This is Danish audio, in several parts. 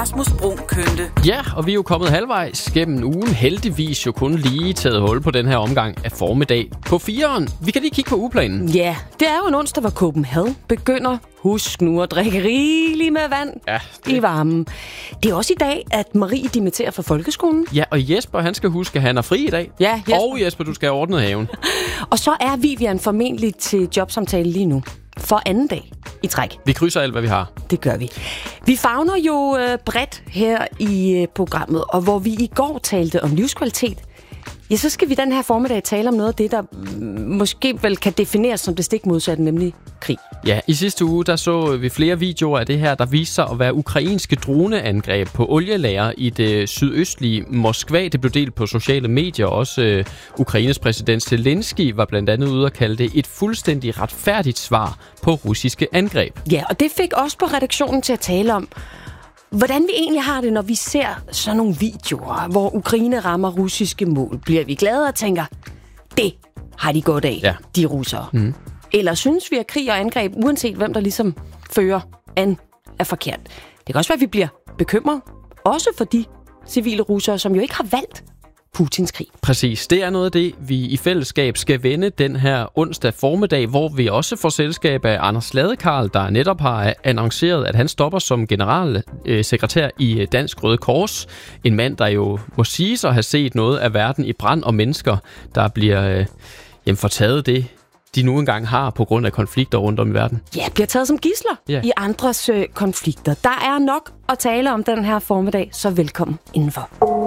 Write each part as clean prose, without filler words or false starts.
Rasmus Brun Kønte. Ja, og vi er jo kommet halvvejs gennem ugen. Heldigvis jo kun lige taget hul på den her omgang af formiddag på 4'eren. Vi kan lige kigge på ugeplanen. Ja, det er jo en onsdag, hvor Copenhagen begynder. Husk nu at drikke rigeligt med vand i varmen. Det er også i dag, at Marie dimitterer fra folkeskolen. Ja, og Jesper, han skal huske, at han er fri i dag. Ja, Jesper. Og Jesper, du skal have ordnet haven. Og så er Vivian formentlig til jobsamtale lige nu. For anden dag i træk. Vi krydser alt, hvad vi har. Det gør vi. Vi favner jo bredt her i programmet, og hvor vi i går talte om livskvalitet, ja, så skal vi den her formiddag tale om noget af det, der måske vel kan defineres som det stik modsatte, nemlig krig. Ja, i sidste uge, der så vi flere videoer af det her, der viste sig at være ukrainske droneangreb på olielager i det sydøstlige Moskva. Det blev delt på sociale medier. Også Ukraines præsident Zelensky var blandt andet ude at kalde det et fuldstændig retfærdigt svar på russiske angreb. Ja, og det fik os på redaktionen til at tale om, hvordan vi egentlig har det, når vi ser sådan nogle videoer, hvor Ukraine rammer russiske mål. Bliver vi glade og tænker, det har de godt af, de russere. Mm. Eller synes vi, at krig og angreb, uanset hvem der ligesom fører an, er forkert. Det kan også være, at vi bliver bekymret, også for de civile russere, som jo ikke har valgt Putins krig. Præcis. Det er noget af det, vi i fællesskab skal vende den her onsdag formiddag, hvor vi også får selskab af Anders Ladekarl, der netop har annonceret, at han stopper som generalsekretær i Dansk Røde Kors. En mand, der jo må siges at have set noget af verden i brand, og mennesker, der bliver fortaget det, de nu engang har på grund af konflikter rundt om i verden. Ja, bliver taget som gidsler i andres konflikter. Der er nok at tale om den her formiddag, så velkommen indenfor.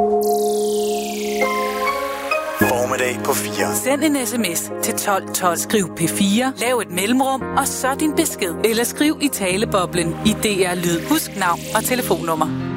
Formiddag på 4. Send en sms til 1212. Skriv P4, lav et mellemrum, og så din besked. Eller skriv i taleboblen i DR Lyd. Husk navn og telefonnummer.